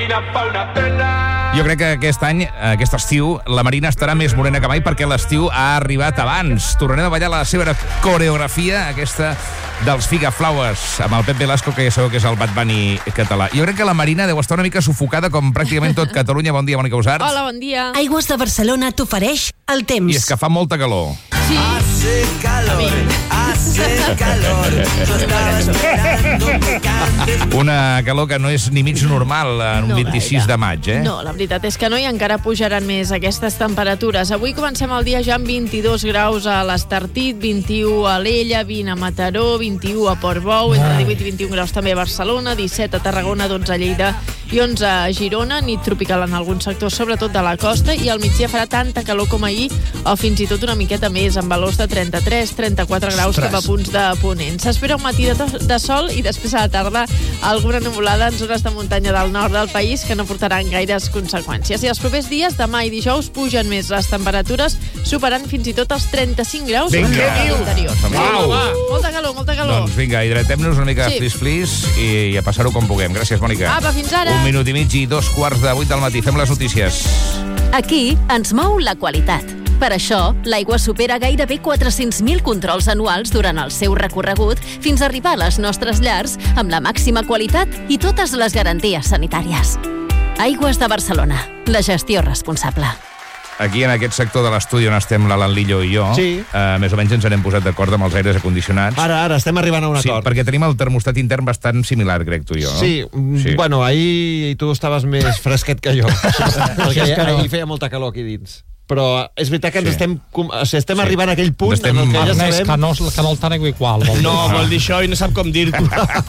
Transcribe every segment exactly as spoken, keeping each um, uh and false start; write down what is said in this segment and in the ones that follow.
Jo crec que aquest any, aquest estiu, la Marina estarà més morena que mai perquè l'estiu ha arribat abans. Tornarem a ballar la seva coreografia, aquesta dels Figaflowers, amb el Pep Velasco, que ja sabeu que és el Bad Bunny català. Jo crec que la Marina deu estar una mica sufocada com pràcticament tot Catalunya. Bon dia, Mònica Usart. Hola, bon dia. Aigües de Barcelona t'ofereix el temps. I és que fa molta calor. Sí. Hace calor, hace calor. Yo estaba esperando que cantes. Una calor que no és ni mig normal en un No vint-i-sis gaire. de maig, eh? No, la veritat és que no, i encara pujaran més aquestes temperatures. Avui comencem el dia ja amb vint-i-dos graus a l'Estartit, vint-i-u a l'Ella, vint a Mataró, vint-i-u a Portbou, entre divuit i vint-i-un graus també a Barcelona, disset a Tarragona, dotze a Lleida i onze a Girona, nit tropical en alguns sectors, sobretot de la costa, i al migdia farà tanta calor com ahir, o fins i tot una miqueta més, amb valors de trenta-tres trenta-quatre graus cap a punts de ponent. S'espera un matí de, de sol i després a la tarda alguna nuvolada en zones de muntanya del nord del país que no portaran gaires conseqüències. I els propers dies, demà i dijous, pugen més les temperatures, superant fins i tot els trenta-cinc graus Vinga. a l'interior. Au. Molta calor, molta calor. Doncs vinga, hidratem-nos una mica de Sí. flis-flis i, i a passar-ho com puguem. Gràcies, Mònica. Apa, fins ara. Un minut i mig i dos quarts de vuit del matí. Fem les notícies. Aquí ens mou la qualitat. Per això, l'aigua supera gairebé quatre-cents mil controls anuals durant el seu recorregut fins a arribar a les nostres llars amb la màxima qualitat i totes les garanties sanitàries. Aigües de Barcelona, la gestió responsable. Aquí, en aquest sector de l'estudi on estem l'Alan Lillo i jo, Sí. eh, més o menys ens n'hem posat d'acord amb els aires acondicionats. Ara, ara, estem arribant a un Sí, acord. perquè tenim el termostat intern bastant similar, crec, tu i jo, no? Sí, Sí. bueno, ahir tu estaves més fresquet que jo. perquè és que no. ahir feia molta calor aquí dins. Però és veritat que ens Sí. estem, com- o sigui, estem Sí. arribant a aquell punt Estem- en el que ja Ernest, sabem... que no, que no el tan igual. Vol dir. No, vol dir això i no sap com dir-ho.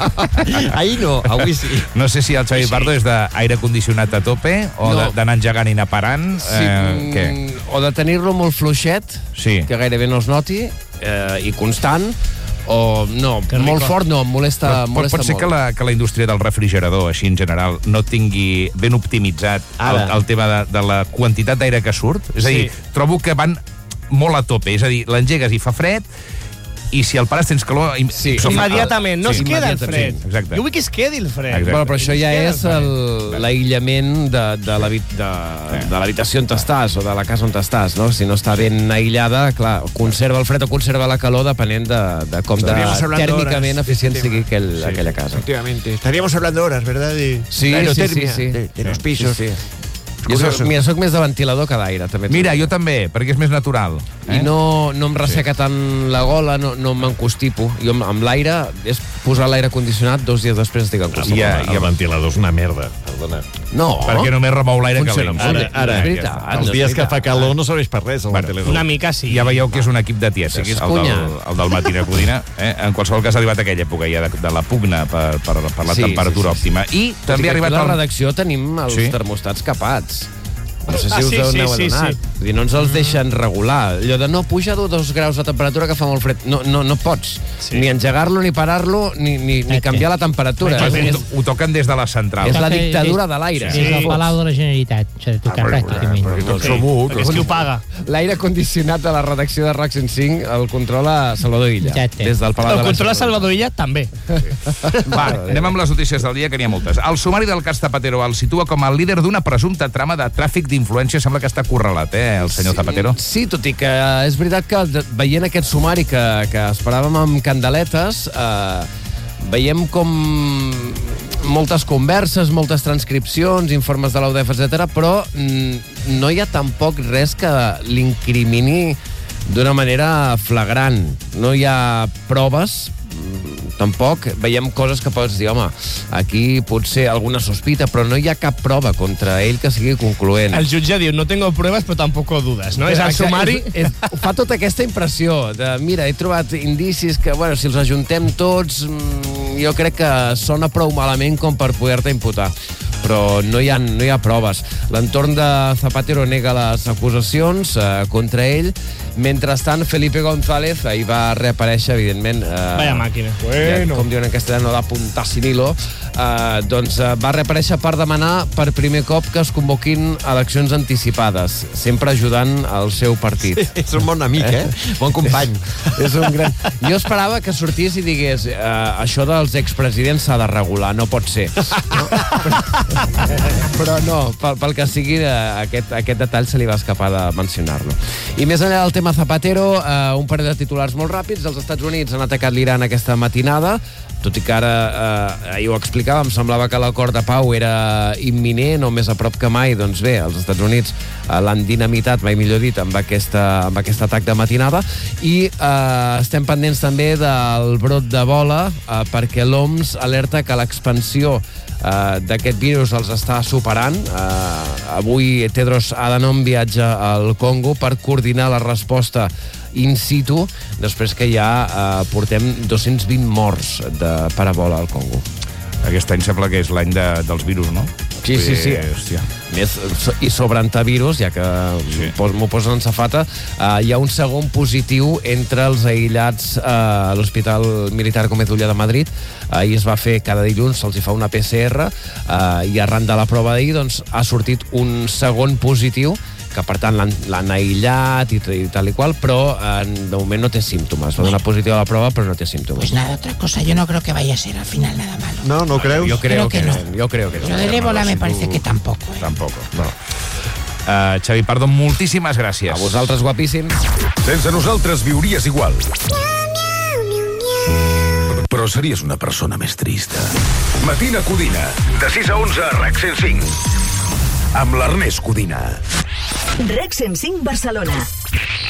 Ahir no, avui sí. No sé si el Xavi Pardo és d'aire condicionat a tope o No. de- d'anar engegant i anar parant. Sí, Eh, què? mm, o de tenir-lo molt fluixet, Sí. que gairebé no es noti, eh, i constant, o no, molt fort no, em molesta, Però em pot, molesta pot ser molt. que la, que la indústria del refrigerador, així en general, no tingui ben optimitzat el, Ara. el tema de, de la quantitat d'aire que surt? És a dir, Sí. trobo que van molt a tope. És a dir, l'engegues i fa fred, i si el pares tens calor... im- Sí, sofre- immediatament, no Sí, es queda el immediatament. fred. Exacte. Jo vull que es quedi el fred. Exacte. Bueno, però això ja Es és queda el el- l'aïllament de, de l'habi- de, de l'habitació on t'estàs o de la casa on t'estàs, no? Si no està ben aïllada, clar, conserva el fred o conserva la calor depenent de, de com de Estaríamos hablando tèrmicament horas. eficient Sí. sigui aquell, aquella casa. Efectivamente. Estaríamos hablando horas, ¿verdad? De Sí, la sí, aerotermia, sí, sí. De, de los pisos. Sí, sí. Jo soc, mira, soc més de ventilador que d'aire, també. t'ho Mira, dic. jo també, perquè és més natural. I no, no em resseca tant la gola, no, no m'encostipo. Jo amb, amb l'aire és posar l'aire condicionat, dos dies després estic encostipat. Ja, ja, El ventilador és una merda, perdona. No. perquè només remou l'aire Funciona calent. molt bé. Ara, ara, és veritat. els no és dies que veritat. fa calor no serveix per res, el Bueno, ventilador. Una mica sí. Ja veieu que és un equip de tietes, Sí que és el, cunya. del, el del Matina Codina. Eh? En qualsevol cas, ha arribat aquella època ja de, de la pugna per, per, per la Sí, temperatura sí, sí, sí. òptima. I Tot també i ha que arribat... aquí a la el- redacció tenim els Sí? termostats capats. No sé si Ah, us sí, heu sí, aneu sí, adonat. sí. Vull dir, no ens els deixen regular. Allò de no, puja dos graus de temperatura que fa molt fred. No, no, no pots Sí. ni engegar-lo, ni parar-lo, ni, ni, ni canviar la temperatura. Ho, És, ho, ho toquen des de la central. és la Toca- dictadura de l'aire. Des del Palau de la Generalitat s'ha de tocar pràcticament. Perquè tots som u. És qui ho paga. L'aire condicionat de la redacció de RAC cent cinc el controla Salvador Illa. Exacte. Des del Palau El de la controla Generalitat. Salvador Illa, també. Va, anem amb les notícies del dia, que n'hi ha moltes. El sumari del cas Zapatero el situa com el líder d'una presumpta trama de tràfic d'influència. Sembla que està acorralat, eh, el senyor Zapatero? Sí, tot i que és veritat que de- veient aquest sumari que, que esperàvem amb candeletes, eh, veiem com moltes converses, moltes transcripcions, informes de l'U D E F, etcètera, però mm, no hi ha tampoc res que l'incrimini d'una manera flagrant. No hi ha proves, mm, tampoc. Veiem coses que pots dir, home, aquí potser alguna sospita, però no hi ha cap prova contra ell que sigui concloent. El jutge diu, no tengo pruebas, però tampoc dudes, no? És el Exacte, sumari... És, és, fa tota aquesta impressió de, mira, he trobat indicis que, bueno, si els ajuntem tots, mm, jo crec que sona prou malament com per poder-te imputar. Però no hi ha, no hi ha proves. L'entorn de Zapatero nega les acusacions eh, contra ell Mentrestant, Felipe González ahir va reaparèixer, evidentment. Eh, Vaya màquina. Bueno. Com diuen en castellano, da punta sin hilo. Eh, doncs eh, va reaparèixer per demanar per primer cop que es convoquin eleccions anticipades, sempre ajudant al seu partit. Sí, és un bon amic, eh? Bon company. És, és un gran... Jo esperava que sortís i digués eh, això dels expresidents s'ha de regular, no pot ser. No? Però no, pel, pel que sigui, eh, aquest, aquest detall se li va escapar de mencionar-lo. I més enllà del tema Zapatero, eh, un parell de titulars molt ràpids. Els Estats Units han atacat l'Iran aquesta matinada, tot i que ara, eh, ahir ho explicàvem, semblava que l'acord de pau era imminent o més a prop que mai. Doncs bé, els Estats Units eh, l'han dinamitat, mai millor dit, amb, aquesta, amb aquest atac de matinada. I eh, estem pendents també del brot d'Ebola, eh, perquè l'O M S alerta que l'expansió eh, d'aquest virus els està superant. Eh, avui Tedros Adhanom viatja al Congo per coordinar la resposta in situ, després que ja eh, portem dos-cents vint morts de, per Ebola al Congo. Aquest any sembla que és l'any de, dels virus, no? Sí, sí, sí. Hòstia. Més, i sobre antivirus, ja que sí. m'ho posen en safata, uh, hi ha un segon positiu entre els aïllats uh, a l'Hospital Militar Gómez Ulla de Madrid. Ahir uh, es va fer cada dilluns, se'ls hi fa una P C R, uh, i arran de la prova d'ahir doncs, ha sortit un segon positiu, que per tant l'han aïllat i, i tal i qual, però eh, de moment no té símptomes. Va donar positiu a la prova, però no té símptomes. Pues nada, otra cosa. Yo no creo que vaya a ser al final nada malo. No, ¿no creus? Yo creo, creo que, que no. Yo creo que no. Yo del ébola me parece que tampoco. ¿eh? Tampoco, no. Uh, Xavi Pardo, moltíssimes gràcies. A vosaltres, guapíssims. Sense nosaltres viuries igual. Però series una persona més trista. Matina Codina, de sis a onze a RAC cent cinc. Amb l'Ernest Codina. RAC cent cinc Barcelona.